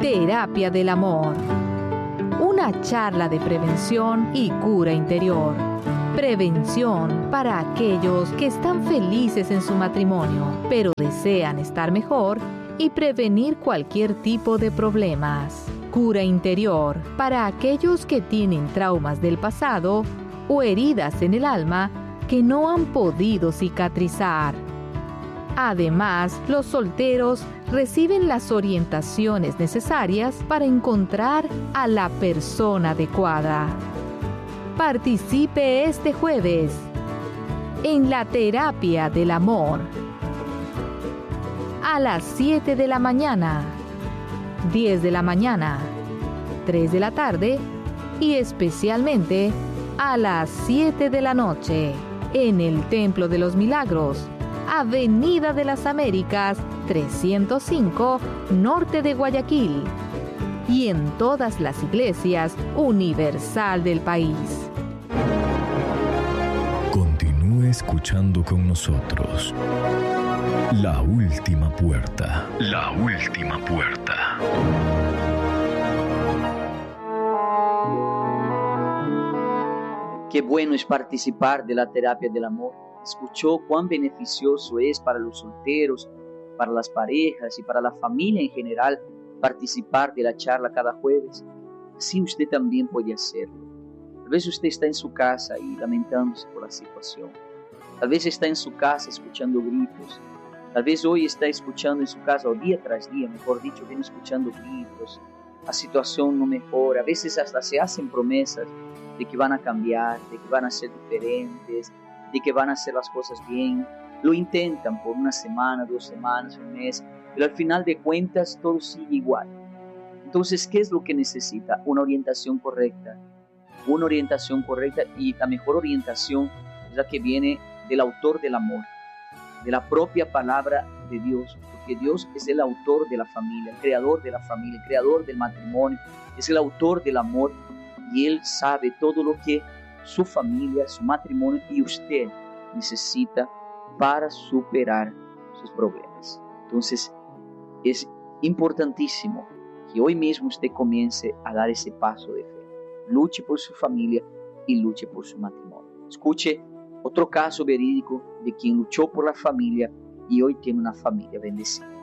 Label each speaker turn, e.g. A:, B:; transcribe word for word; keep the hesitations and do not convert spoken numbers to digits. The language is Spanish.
A: Terapia del Amor. Una charla de prevención y cura interior. Prevención para aquellos que están felices en su matrimonio, pero desean estar mejor y prevenir cualquier tipo de problemas. Cura interior para aquellos que tienen traumas del pasado o heridas en el alma que no han podido cicatrizar. Además, los solteros reciben las orientaciones necesarias para encontrar a la persona adecuada. Participe este jueves en la Terapia del Amor a las siete de la mañana, diez de la mañana, tres de la tarde y especialmente a las siete de la noche en el Templo de los Milagros, Avenida de las Américas, trescientos cinco, norte de Guayaquil, y en todas las iglesias universal del país.
B: Continúe escuchando con nosotros. La última puerta. La última puerta.
C: Qué bueno es participar de la terapia del amor. Escuchó cuán beneficioso es para los solteros, para las parejas y para la familia en general participar de la charla cada jueves. Así usted también puede hacerlo. Tal vez usted está en su casa y lamentándose por la situación. Tal vez está en su casa escuchando gritos. Tal vez hoy está escuchando en su casa, o día tras día, mejor dicho, viene escuchando gritos. La situación no mejora. A veces hasta se hacen promesas de que van a cambiar, de que van a ser diferentes, de que van a hacer las cosas bien. Lo intentan por una semana, dos semanas, un mes, pero al final de cuentas todo sigue igual. Entonces, ¿qué es lo que necesita? Una orientación correcta. Una orientación correcta, y la mejor orientación es la que viene del autor del amor, de la propia palabra de Dios, porque Dios es el autor de la familia, el creador de la familia, el creador del matrimonio, es el autor del amor, y Él sabe todo lo que su familia, su matrimonio y usted necesita para superar sus problemas. Entonces, es importantísimo que hoy mismo usted comience a dar ese paso de fe. Luche por su familia y luche por su matrimonio. Escuche otro caso verídico de quien luchó por la familia y hoy tiene una familia bendecida.